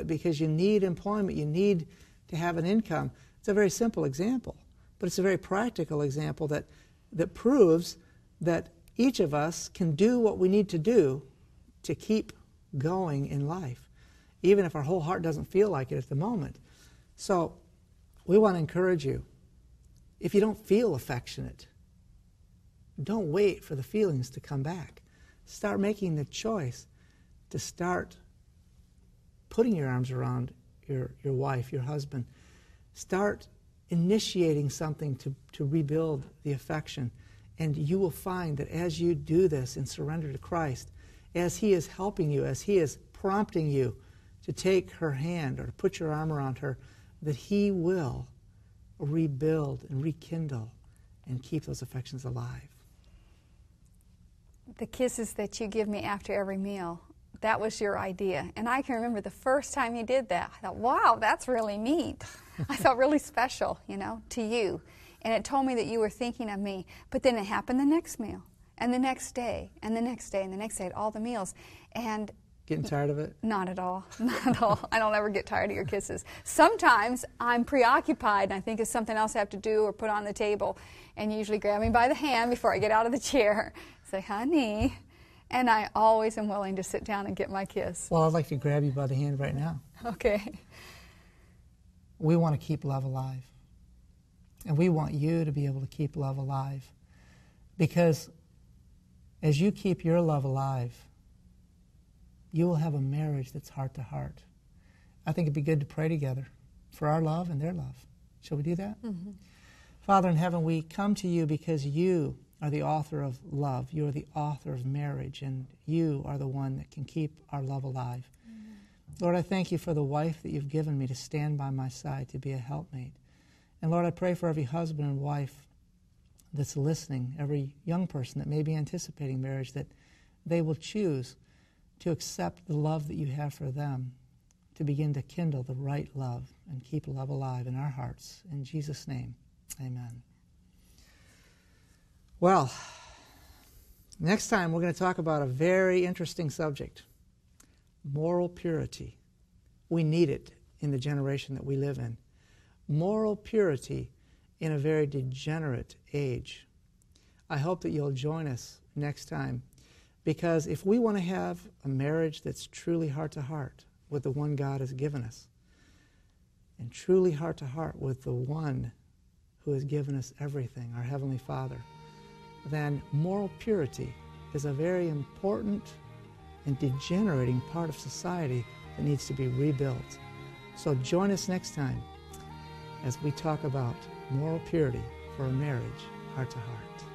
it because you need employment, you need to have an income. It's a very simple example, but it's a very practical example that proves that each of us can do what we need to do to keep going in life, even if our whole heart doesn't feel like it at the moment. So we want to encourage you. If you don't feel affectionate, don't wait for the feelings to come back. Start making the choice to start putting your arms around your wife, your husband. Start initiating something to rebuild the affection. And you will find that as you do this and surrender to Christ, as He is helping you, as He is prompting you to take her hand or to put your arm around her, that He will rebuild and rekindle and keep those affections alive. The kisses that you give me after every meal, that was your idea. And I can remember the first time you did that. I thought, wow, that's really neat. I felt really special, to you. And it told me that you were thinking of me. But then it happened the next meal, and the next day, and the next day, and the next day, at all the meals. And getting tired of it? Not at all. Not at all. I don't ever get tired of your kisses. Sometimes I'm preoccupied and I think of something else I have to do or put on the table, and you usually grab me by the hand before I get out of the chair. Say, honey. And I always am willing to sit down and get my kiss. Well, I'd like to grab you by the hand right now. Okay. We want to keep love alive. And we want you to be able to keep love alive. Because as you keep your love alive, you will have a marriage that's heart to heart. I think it'd be good to pray together for our love and their love. Shall we do that? Mm-hmm. Father in heaven, we come to you because you are the author of love. You are the author of marriage, and you are the one that can keep our love alive. Mm-hmm. Lord, I thank you for the wife that you've given me to stand by my side, to be a helpmate. And Lord, I pray for every husband and wife that's listening, every young person that may be anticipating marriage, that they will choose to accept the love that you have for them, to begin to kindle the right love and keep love alive in our hearts. In Jesus' name, amen. Well, next time we're going to talk about a very interesting subject, moral purity. We need it in the generation that we live in. Moral purity in a very degenerate age. I hope that you'll join us next time, because if we want to have a marriage that's truly heart-to-heart with the one God has given us, and truly heart-to-heart with the one who has given us everything, our Heavenly Father, then moral purity is a very important and degenerating part of society that needs to be rebuilt. So join us next time as we talk about moral purity for a marriage heart-to-heart.